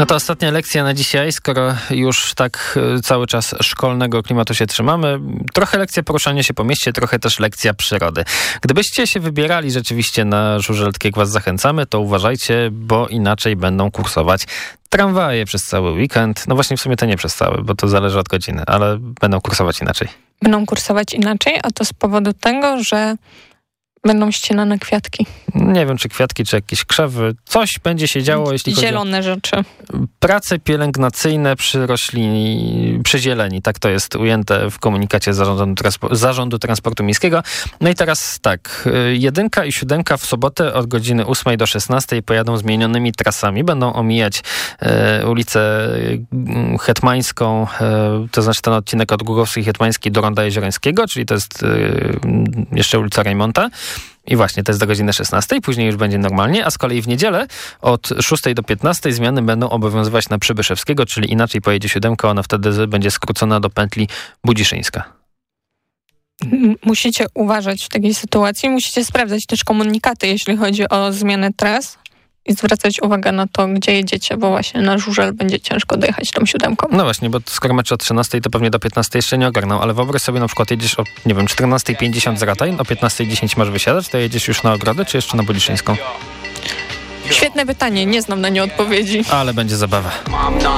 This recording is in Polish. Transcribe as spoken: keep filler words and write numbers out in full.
No to ostatnia lekcja na dzisiaj, skoro już tak cały czas szkolnego klimatu się trzymamy. Trochę lekcja poruszania się po mieście, trochę też lekcja przyrody. Gdybyście się wybierali rzeczywiście na żużeltki, jak was zachęcamy, to uważajcie, bo inaczej będą kursować tramwaje przez cały weekend. No właśnie w sumie to nie przez cały, bo to zależy od godziny, ale będą kursować inaczej. Będą kursować inaczej, a to z powodu tego, że będą ścinane kwiatki. Nie wiem, czy kwiatki, czy jakieś krzewy. Coś będzie się działo, jeśli chodzi o zielone rzeczy. prace pielęgnacyjne przy roślinie, przy zieleni. Tak to jest ujęte w komunikacie Zarządu, Transpo- Zarządu Transportu Miejskiego. No i teraz tak. Jedynka i siódemka w sobotę od godziny ósmej do szesnastej pojadą zmienionymi trasami. Będą omijać e, ulicę Hetmańską, e, to znaczy ten odcinek od Głogowskiej Hetmańskiej do Ronda Jeziorańskiego, czyli to jest e, jeszcze ulica Rejmonta. I właśnie, to jest do godziny szesnastej, później już będzie normalnie, a z kolei w niedzielę od szóstej do piętnastej zmiany będą obowiązywać na Przybyszewskiego, czyli inaczej pojedzie siódemka, ona wtedy będzie skrócona do pętli Budziszyńska. Musicie uważać w takiej sytuacji, musicie sprawdzać też komunikaty, jeśli chodzi o zmianę tras i zwracać uwagę na to, gdzie jedziecie, bo właśnie na żużel będzie ciężko dojechać tą siódemką. No właśnie, bo skoro mecz o trzynastej, to pewnie do piętnastej jeszcze nie ogarną, ale wyobraź sobie, na przykład jedziesz o, nie wiem, czternastej pięćdziesiąt z Rataj, o piętnastej dziesięć masz wysiadać, to jedziesz już na Ogrodę, czy jeszcze na Budziszyńską? Świetne pytanie, nie znam na nie odpowiedzi. Ale będzie zabawa.